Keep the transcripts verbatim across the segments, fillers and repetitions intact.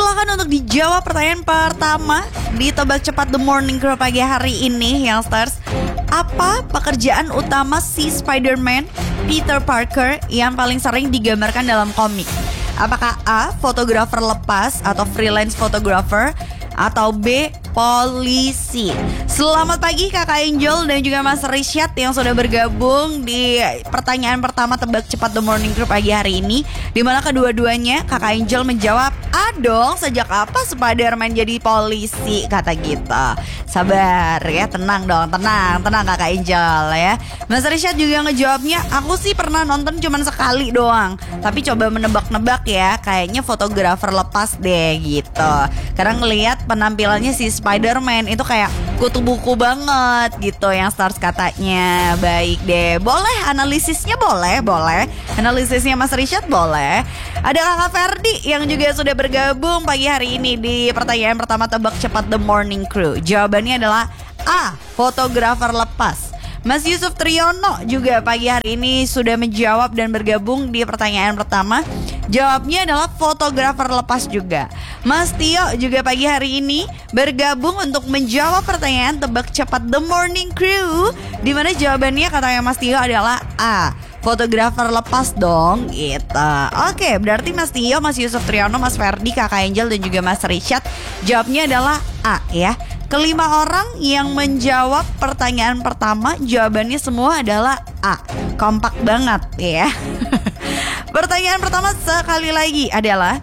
Silakan untuk dijawab pertanyaan pertama di Tebak Cepat The Morning Crew pagi hari ini, Youngsters. Apa pekerjaan utama si Spider-Man Peter Parker yang paling sering digambarkan dalam komik? Apakah A. fotografer lepas atau freelance photographer, atau B. polisi? Selamat pagi Kakak Angel dan juga Mas Risyad yang sudah bergabung di pertanyaan pertama Tebak Cepat The Morning Crew pagi hari ini, dimana kedua-duanya Kakak Angel menjawab, "Ah dong, sejak apa Spider-Man jadi polisi?" kata kita. Sabar ya, tenang dong, tenang, tenang Kakak Angel ya. Mas Risyad juga ngejawabnya, "Aku sih pernah nonton cuman sekali doang, tapi coba menebak-nebak ya, kayaknya fotografer lepas deh gitu. Karena ngelihat penampilannya si Spider-Man itu kayak kutu buku banget gitu yang stars katanya." Baik deh, boleh analisisnya, boleh, boleh. Analisisnya Mas Risyad boleh. Ada Kakak Ferdi yang juga sudah bergabung pagi hari ini di pertanyaan pertama Tebak Cepat The Morning Crew. Jawabannya adalah A. fotografer lepas. Mas Yusuf Triyono juga pagi hari ini sudah menjawab dan bergabung di pertanyaan pertama. Jawabnya adalah fotografer lepas juga. Mas Tio juga pagi hari ini bergabung untuk menjawab pertanyaan Tebak Cepat The Morning Crew, di mana jawabannya katanya Mas Tio adalah A. fotografer lepas dong gitu. Oke, berarti Mas Tio, Mas Yusuf Triyono, Mas Ferdi, Kakak Angel dan juga Mas Risyad jawabnya adalah A ya. Kelima orang yang menjawab pertanyaan pertama jawabannya semua adalah A. Kompak banget ya. Pertanyaan pertama sekali lagi adalah,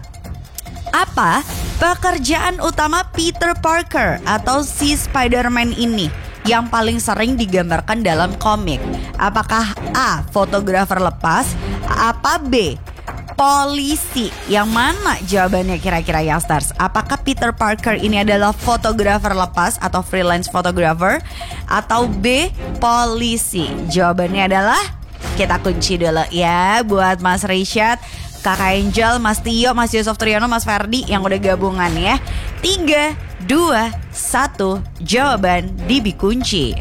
apa pekerjaan utama Peter Parker atau si Spider-Man ini yang paling sering digambarkan dalam komik? Apakah A. fotografer lepas, apa B. polisi? Yang mana jawabannya kira-kira Youngsters? Apakah Peter Parker ini adalah fotografer lepas atau freelance photographer, atau B. polisi? Jawabannya adalah, kita kunci dulu ya buat Mas Risyad, Kakak Angel, Mas Tio, Mas Yusuf Triyono, Mas Ferdi yang udah gabungan ya. Tiga, dua, satu, jawaban dikunci.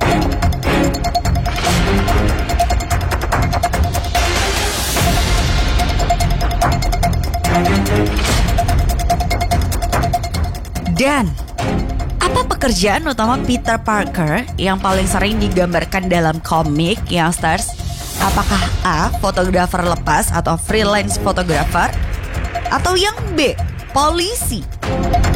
Dan apa pekerjaan utama Peter Parker yang paling sering digambarkan dalam komik, Youngsters? Apakah A. fotografer lepas atau freelance photographer, atau yang B. polisi?